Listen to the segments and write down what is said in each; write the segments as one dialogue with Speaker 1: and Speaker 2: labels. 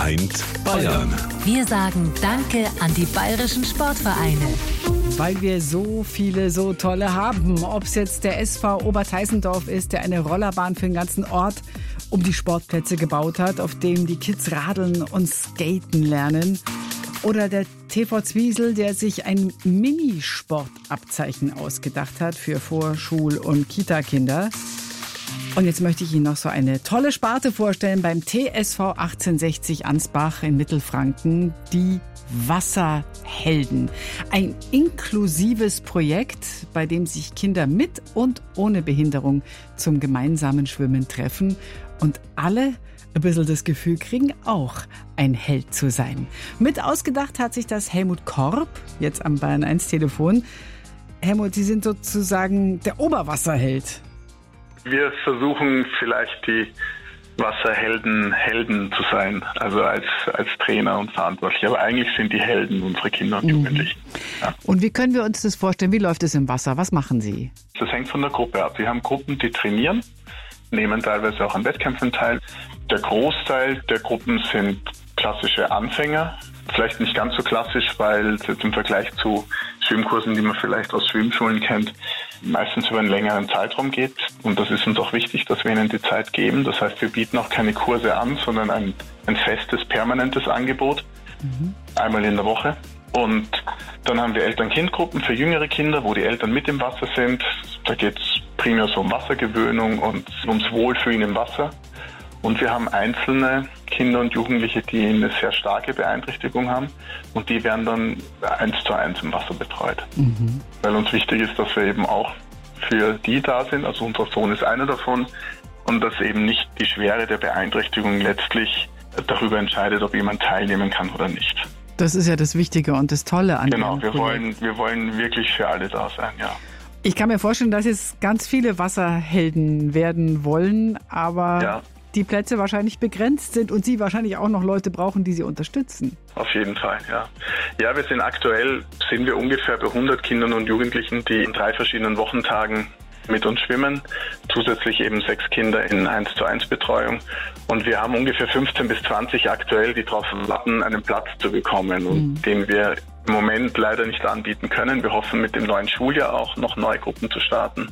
Speaker 1: vereint Bayern.
Speaker 2: Wir sagen Danke an die bayerischen Sportvereine.
Speaker 3: Weil wir so viele, so tolle haben. Ob es jetzt der SV Oberteisendorf ist, der eine Rollerbahn für den ganzen Ort um die Sportplätze gebaut hat, auf dem die Kids radeln und skaten lernen. Oder der TV Zwiesel, der sich ein Minisportabzeichen ausgedacht hat für Vorschul- und Kita-Kinder. Und jetzt möchte ich Ihnen noch so eine tolle Sparte vorstellen beim TSV 1860 Ansbach in Mittelfranken, die Wasserhelden. Ein inklusives Projekt, bei dem sich Kinder mit und ohne Behinderung zum gemeinsamen Schwimmen treffen und alle ein bisschen das Gefühl kriegen, auch ein Held zu sein. Mit ausgedacht hat sich das Helmut Korb, jetzt am Bayern 1 Telefon. Helmut, Sie sind sozusagen der Oberwasserheld.
Speaker 4: Wir versuchen vielleicht die Wasserhelden zu sein, also als Trainer und Verantwortliche. Aber eigentlich sind die Helden unsere Kinder und Jugendlichen. Ja.
Speaker 3: Und wie können wir uns das vorstellen? Wie läuft es im Wasser? Was machen Sie?
Speaker 4: Das hängt von der Gruppe ab. Wir haben Gruppen, die trainieren, nehmen teilweise auch an Wettkämpfen teil. Der Großteil der Gruppen sind klassische Anfänger. Vielleicht nicht ganz so klassisch, weil es jetzt im Vergleich zu Schwimmkursen, die man vielleicht aus Schwimmschulen kennt, meistens über einen längeren Zeitraum geht. Und das ist uns auch wichtig, dass wir ihnen die Zeit geben. Das heißt, wir bieten auch keine Kurse an, sondern ein festes, permanentes Angebot. Einmal in der Woche. Und dann haben wir Eltern-Kind-Gruppen für jüngere Kinder, wo die Eltern mit im Wasser sind. Da geht es primär so um Wassergewöhnung und ums Wohlfühlen im Wasser. Und wir haben einzelne Kinder und Jugendliche, die eine sehr starke Beeinträchtigung haben. Und die werden dann 1:1 im Wasser betreut. Weil uns wichtig ist, dass wir eben auch für die da sind. Also unser Sohn ist einer davon. Und dass eben nicht die Schwere der Beeinträchtigung letztlich darüber entscheidet, ob jemand teilnehmen kann oder nicht.
Speaker 3: Das ist ja das Wichtige und das Tolle an
Speaker 4: Genau,
Speaker 3: dem Projekt.
Speaker 4: wir wollen wirklich für alle da sein, ja.
Speaker 3: Ich kann mir vorstellen, dass jetzt ganz viele Wasserhelden werden wollen, aber die Plätze wahrscheinlich begrenzt sind und Sie wahrscheinlich auch noch Leute brauchen, die Sie unterstützen.
Speaker 4: Auf jeden Fall, ja. Ja, sind wir ungefähr bei 100 Kindern und Jugendlichen, die in 3 verschiedenen Wochentagen mit uns schwimmen. Zusätzlich eben 6 Kinder in 1:1 Betreuung. Und wir haben ungefähr 15 bis 20 aktuell, die darauf warten, einen Platz zu bekommen und den wir im Moment leider nicht anbieten können. Wir hoffen, mit dem neuen Schuljahr auch noch neue Gruppen zu starten.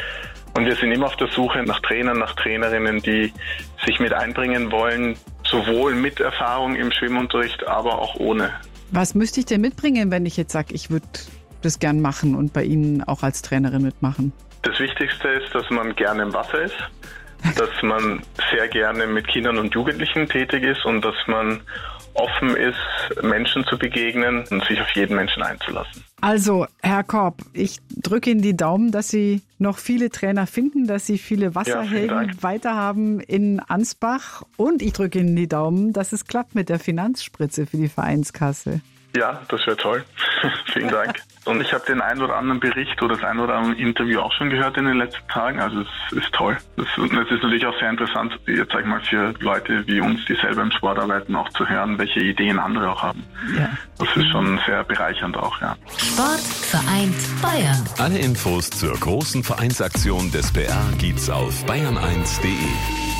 Speaker 4: Und wir sind immer auf der Suche nach Trainern, nach Trainerinnen, die sich mit einbringen wollen, sowohl mit Erfahrung im Schwimmunterricht, aber auch ohne.
Speaker 3: Was müsste ich denn mitbringen, wenn ich jetzt sage, ich würde das gern machen und bei Ihnen auch als Trainerin mitmachen?
Speaker 4: Das Wichtigste ist, dass man gerne im Wasser ist, dass man sehr gerne mit Kindern und Jugendlichen tätig ist und dass man offen ist, Menschen zu begegnen und sich auf jeden Menschen einzulassen.
Speaker 3: Also, Herr Korb, ich drücke Ihnen die Daumen, dass Sie noch viele Trainer finden, dass Sie viele Wasserhelden weiterhaben in Ansbach. Und ich drücke Ihnen die Daumen, dass es klappt mit der Finanzspritze für die Vereinskasse.
Speaker 4: Ja, das wäre toll. Vielen Dank. Und ich habe den einen oder anderen Bericht oder das ein oder andere Interview auch schon gehört in den letzten Tagen. Also es ist toll. Es ist natürlich auch sehr interessant, jetzt sag ich mal, für Leute wie uns, die selber im Sport arbeiten, auch zu hören, welche Ideen andere auch haben. Ja. Das ist schon sehr bereichernd auch, ja.
Speaker 2: Sport vereint Bayern.
Speaker 1: Alle Infos zur großen Vereinsaktion des BR gibt's auf bayern1.de.